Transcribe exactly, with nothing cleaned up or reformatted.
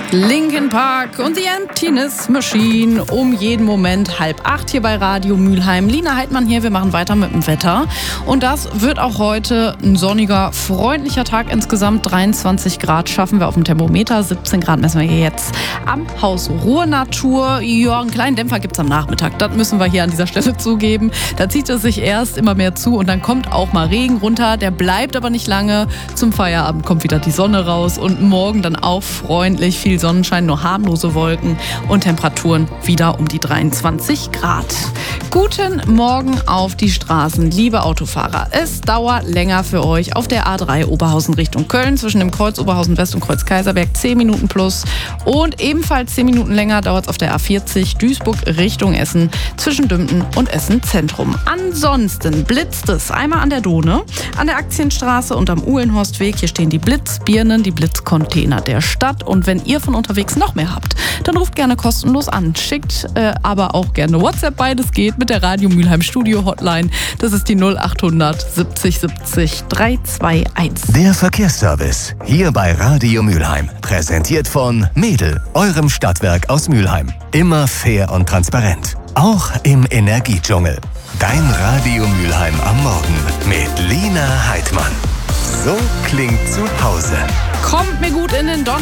Linkin Park und The Emptiness Machine um jeden Moment halb acht hier bei Radio Mülheim. Lina Heidmann hier, wir machen weiter mit dem Wetter. Und das wird auch heute ein sonniger, freundlicher Tag. Insgesamt dreiundzwanzig Grad schaffen wir auf dem Thermometer. siebzehn Grad messen wir hier jetzt am Haus Ruhr Natur. Ja, einen kleinen Dämpfer gibt es am Nachmittag. Das müssen wir hier an dieser Stelle zugeben. Da zieht es sich erst immer mehr zu und dann kommt auch mal Regen runter. Der bleibt aber nicht lange. Zum Feierabend kommt wieder die Sonne raus und morgen dann auch freundlich viel Sonnenschein, nur harmlose Wolken und Temperaturen wieder um die dreiundzwanzig Grad. Guten Morgen auf die Straßen, liebe Autofahrer. Es dauert länger für euch auf der A drei Oberhausen Richtung Köln zwischen dem Kreuz Oberhausen West und Kreuz Kaiserberg zehn Minuten plus. Und ebenfalls zehn Minuten länger dauert es auf der A vierzig Duisburg Richtung Essen zwischen Dümpten und Essen Zentrum. Ansonsten blitzt es einmal an der Dohne, an der Aktienstraße und am Uhlenhorstweg. Hier stehen die Blitzbirnen, die Blitzcontainer der Stadt. Und wenn ihr von unterwegs noch mehr habt, dann ruft gerne kostenlos an. Schickt äh, aber auch gerne WhatsApp, beides geht mit der Radio Mülheim Studio Hotline. Das ist die null achthundert siebzig siebzig dreihunderteinundzwanzig. Der Verkehrsservice hier bei Radio Mülheim. Präsentiert von Mädel, eurem Stadtwerk aus Mülheim. Immer fair und transparent. Auch im Energiedschungel. Dein Radio Mülheim am Morgen mit Lina Heidmann. So klingt zu Hause. Kommt mir gut in den Donnerstag.